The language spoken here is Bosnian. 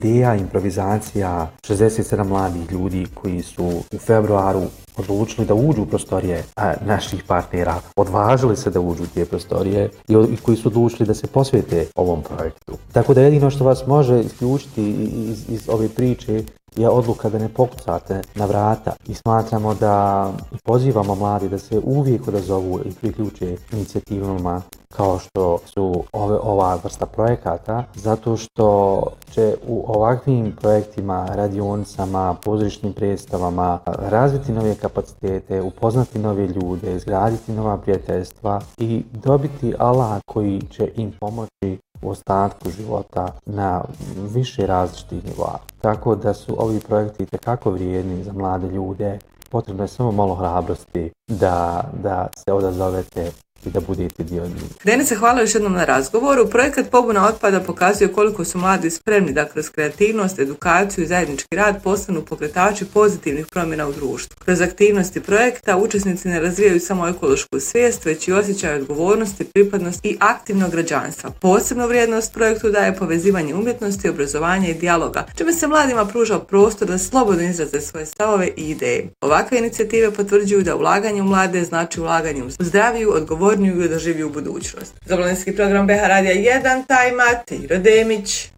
ideja, improvizacija 67 mladih ljudi koji su u februaru odlučili da uđu u prostorije naših partnera, odvažili se da uđu u te prostorije i koji su odlučili da se posvete ovom projektu. Tako da jedino što vas može isključiti iz ove priče je odluka da ne pokucate na vrata i smatramo da pozivamo mladi da se uvijek odazovu i priključe inicijativama kao što su ova vrsta projekata, zato što će u ovakvim projektima, radionicama, pozorišnim predstavama razviti nove kapacitete, upoznati nove ljude, izgraditi nova prijateljstva i dobiti alat koji će im pomoći u ostatku života na više različitih nivoa. Tako da su ovi projekti itekako vrijedni za mlade ljude. Potrebno je samo malo hrabrosti da se odazovete i da budete dio njih. Denice, hvala još jednom na razgovoru. Projekat Pobuna otpada pokazuje koliko su mladi spremni da kroz kreativnost, edukaciju i zajednički rad postanu pokretači pozitivnih promjena u društvu. Kroz aktivnosti projekta učesnici ne razvijaju samo ekološku svijest, već i osjećaj odgovornosti, pripadnosti i aktivnog građanstva. Posebnu vrijednost projektu daje povezivanje umjetnosti, obrazovanja i dijaloga, čime se mladima pruža prostor da slobodno izraze svoje stavove i ideje. Ovakve inicijative potvrđuju da ulaganje u mlade znači ulaganje u zdraviju, odgovorniju i održiviju budućnost. Za Mladinski program BH Radija 1, Tajmat, Iro Demić.